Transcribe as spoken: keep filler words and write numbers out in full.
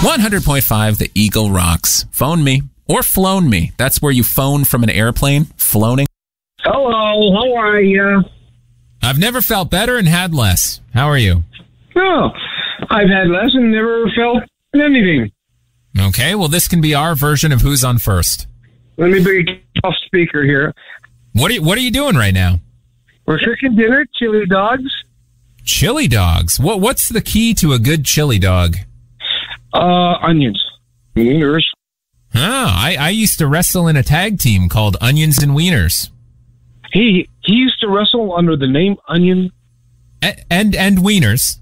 one hundred point five, the Eagle rocks. Phone me or flown me. That's where you phone from an airplane. Floaning. Hello, how are you? I've never felt better and had less. How are you? Oh, I've had less and never felt anything. Okay, well, this can be our version of Who's on First. Let me bring a off speaker here. What are you, what are you doing right now? We're cooking dinner, chili dogs. Chili dogs. What What's the key to a good chili dog? Uh, onions. Wieners. Oh, I, I used to wrestle in a tag team called Onions and Wieners. He he used to wrestle under the name Onion. A- and and Wieners.